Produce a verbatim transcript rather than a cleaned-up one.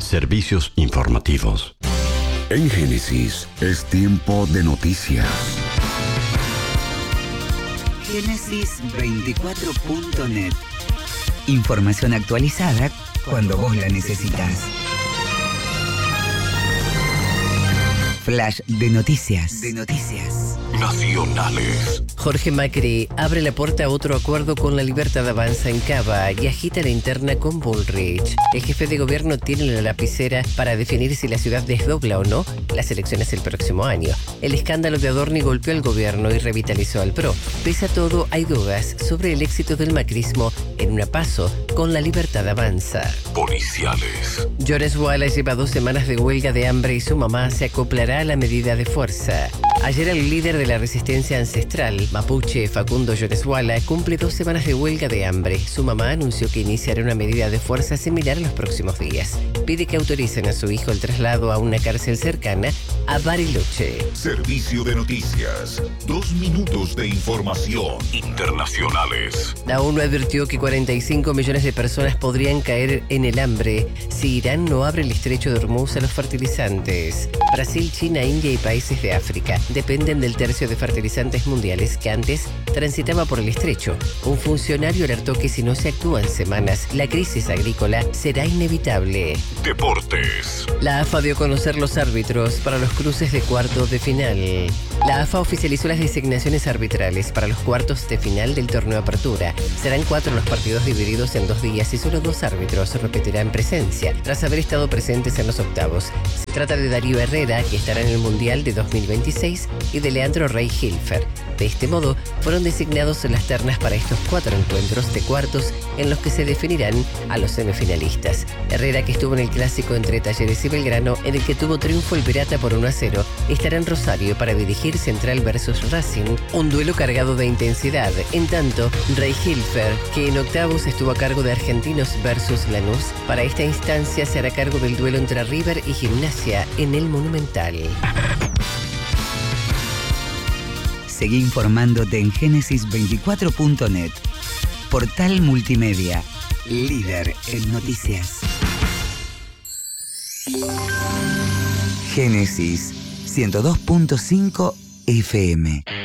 Servicios informativos. En Génesis es tiempo de noticias. Génesis veinticuatro punto net. Información actualizada cuando vos la necesitas. Flash de noticias. De noticias. Nacionales. Jorge Macri abre la puerta a otro acuerdo con La Libertad Avanza en Cava y agita la interna con Bullrich. El jefe de gobierno tiene la lapicera para definir si la ciudad desdobla o no las elecciones el próximo año. El escándalo de Adorni golpeó al gobierno y revitalizó al P R O. Pese a todo, hay dudas sobre el éxito del macrismo en una PASO con La Libertad Avanza. Policiales. Jones Wallace lleva dos semanas de huelga de hambre y su mamá se acoplará a la medida de fuerza. Ayer el líder de la resistencia ancestral, mapuche Facundo Jones Wallace, cumple dos semanas de huelga de hambre. Su mamá anunció que iniciará una medida de fuerza similar en los próximos días. Pide que autoricen a su hijo el traslado a una cárcel cercana a Bariloche. Servicio de noticias. Dos minutos de información. Internacionales. La ONU advirtió que cuarenta y cinco millones de personas podrían caer en el hambre si Irán no abre el estrecho de Hormuz a los fertilizantes. Brasil, China, India y países de África dependen del tercio de fertilizantes mundiales que antes transitaba por el estrecho. Un funcionario alertó que si no se actúa en semanas, la crisis agrícola será inevitable. Deportes. La AFA dio a conocer los árbitros para los cruces de cuartos de final. La AFA oficializó las designaciones arbitrales para los cuartos de final del torneo Apertura. Serán cuatro los partidos divididos en dos días y solo dos árbitros repetirán presencia, tras haber estado presentes en los octavos. Se trata de Darío Herrera, que estará en el Mundial de dos mil veintiséis, y de Leandro Rey Hilfer. De este modo, fueron designados en las ternas para estos cuatro encuentros de cuartos en los que se definirán a los semifinalistas. Herrera, que estuvo en el clásico entre Talleres y Belgrano, en el que tuvo triunfo el Pirata por uno a cero, estará en Rosario para dirigir Central versus Racing, un duelo cargado de intensidad. En tanto, Rey Hilfer, que en octavos estuvo a cargo de Argentinos versus Lanús, para esta instancia se hará cargo del duelo entre River y Gimnasia en el Monumental. Seguí informándote en Génesis veinticuatro punto net. Portal multimedia, líder en noticias. Génesis ciento dos punto cinco F M.